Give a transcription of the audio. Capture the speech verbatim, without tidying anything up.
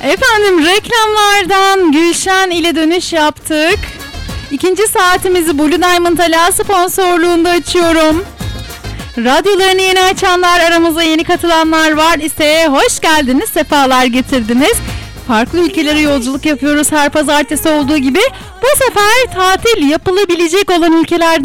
Efendim reklamlardan Gülşen ile dönüş yaptık. İkinci saatimizi Blue Diamond Ala sponsorluğunda açıyorum. Radyolarını yeni açanlar, aramıza yeni katılanlar var ise hoş geldiniz, sefalar getirdiniz. Farklı ülkelere yolculuk yapıyoruz her pazartesi olduğu gibi. Bu sefer tatil yapılabilecek olan ülkelerden